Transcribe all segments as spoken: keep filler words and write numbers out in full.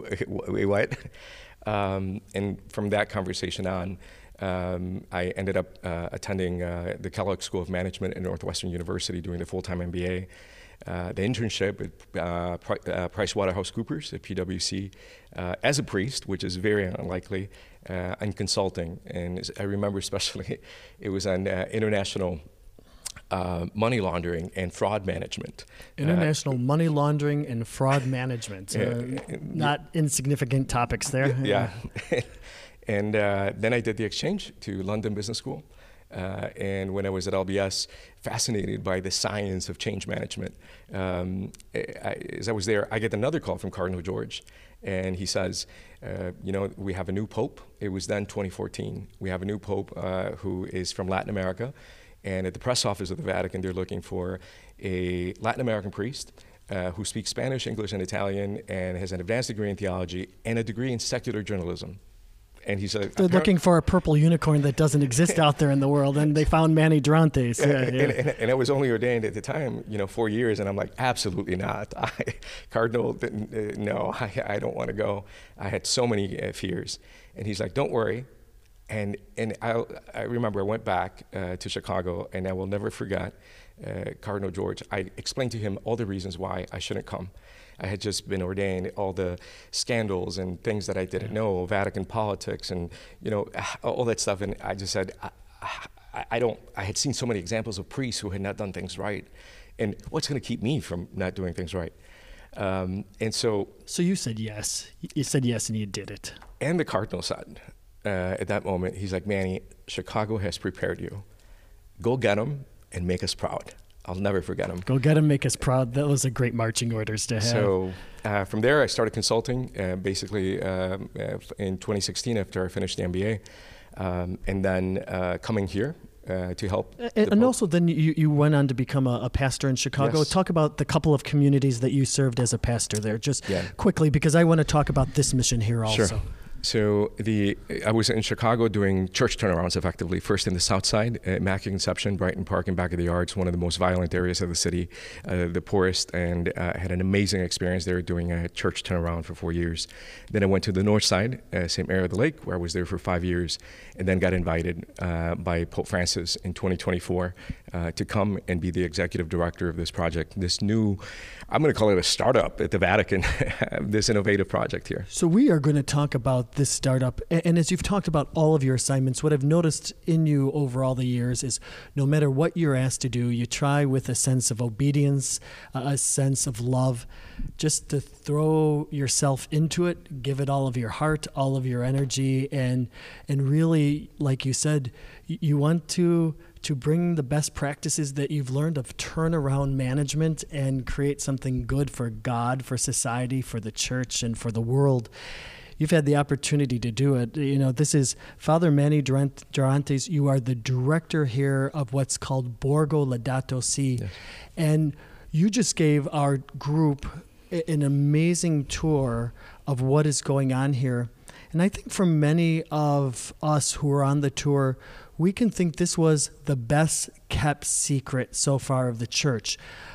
wait, what? Um, and from that conversation on, um, I ended up uh, attending uh, the Kellogg School of Management at Northwestern University doing the full-time M B A. Uh, the internship at uh, Pri- uh, PricewaterhouseCoopers at P W C uh, as a priest, which is very unlikely, uh, and consulting. And I remember especially it was on uh, international uh, money laundering and fraud management. International uh, money laundering and fraud management. Uh, uh, not insignificant topics there. Yeah. And uh, then I did the exchange to London Business School. Uh, and when I was at L B S, fascinated by the science of change management. Um, I, as I was there, I get another call from Cardinal George, and he says, uh, you know, we have a new pope. It was then twenty fourteen. We have a new pope uh, who is from Latin America, and at the press office of the Vatican, they're looking for a Latin American priest uh, who speaks Spanish, English, and Italian, and has an advanced degree in theology and a degree in secular journalism. And he said, they're looking for a purple unicorn that doesn't exist out there in the world, and they found Manny Durantes. Yeah, yeah, and, yeah. and, and I was only ordained at the time, you know, four years, and I'm like, absolutely not. I, Cardinal, didn't, uh, no, I, I don't want to go. I had so many uh, fears, and he's like, don't worry. And and I I remember I went back uh, to Chicago, and I will never forget uh, Cardinal George. I explained to him all the reasons why I shouldn't come. I had just been ordained, all the scandals and things that I didn't know, Vatican politics and, you know, all that stuff. And I just said, I, I, I don't, I had seen so many examples of priests who had not done things right. And what's going to keep me from not doing things right? Um, and so. So you said yes. You said yes and you did it. And the Cardinal said, uh, at that moment, he's like, Manny, Chicago has prepared you. Go get them and make us proud. I'll never forget them. Go get them, make us proud. That was a great marching orders to have. So uh, from there, I started consulting, uh, basically um, uh, in twenty sixteen after I finished the M B A, um, and then uh, coming here uh, to help. And, and also then you, you went on to become a, a pastor in Chicago. Yes. Talk about the couple of communities that you served as a pastor there, just yeah. quickly, because I want to talk about this mission here also. Sure. So the I was in Chicago doing church turnarounds effectively, first in the South Side, uh, Immaculate Conception, Brighton Park and back of the yards, one of the most violent areas of the city, uh, the poorest, and uh, had an amazing experience there doing a church turnaround for four years. Then I went to the North Side, uh, Saint Mary of the Lake, where I was there for five years, and then got invited uh, by Pope Francis in twenty twenty-four uh, to come and be the executive director of this project, this new, I'm going to call it a startup at the Vatican, this innovative project here. So we are going to talk about this startup, and as you've talked about all of your assignments, what I've noticed in you over all the years is no matter what you're asked to do, you try with a sense of obedience, a sense of love, just to throw yourself into it, give it all of your heart, all of your energy, and and really, like you said, you want to to bring the best practices that you've learned of turnaround management and create something good for God, for society, for the church, and for the world. You've had the opportunity to do it. You know, this is Father Manny Durantes. You are the director here of what's called Borgo Laudato Si. Yes. And you just gave our group an amazing tour of what is going on here. And I think for many of us who are on the tour, we can think this was the best kept secret so far of the church.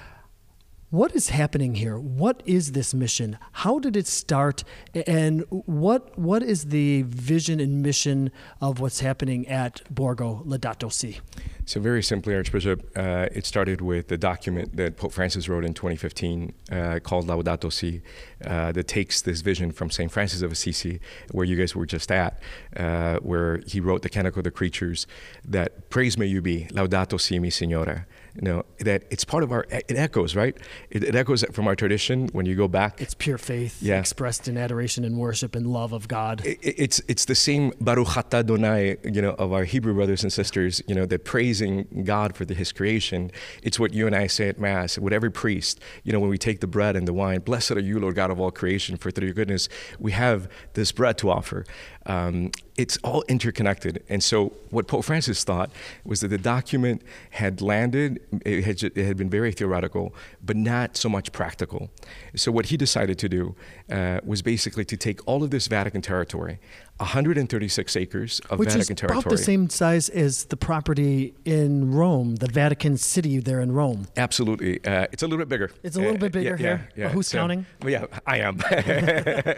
What is happening here? What is this mission? How did it start? And what what is the vision and mission of what's happening at Borgo Laudato Si? So very simply, Archbishop, uh, it started with the document that Pope Francis wrote in twenty fifteen uh, called Laudato Si, uh, that takes this vision from Saint Francis of Assisi, where you guys were just at, uh, where he wrote the Canticle of the Creatures, that praise may you be, Laudato Si mi Signore. You know, that it's part of our, it echoes, right? It, it echoes from our tradition when you go back. It's pure faith yeah. expressed in adoration and worship and love of God. It, it's it's the same Baruch atah Adonai, you know, of our Hebrew brothers and sisters, you know, that praising God for the, His creation. It's what you and I say at Mass, with every priest, you know, when we take the bread and the wine, blessed are you, Lord God of all creation, for through your goodness, we have this bread to offer. Um, it's all interconnected. And so what Pope Francis thought was that the document had landed, it had, it had been very theoretical, but not so much practical. So what he decided to do uh, was basically to take all of this Vatican territory, one hundred thirty-six acres of Which Vatican is territory. about the same size as the property in Rome, the Vatican City there in Rome. Absolutely. Uh, it's a little bit bigger. It's a little uh, bit bigger yeah, here. Yeah, yeah. Well, who's so, counting? Well, yeah, I am.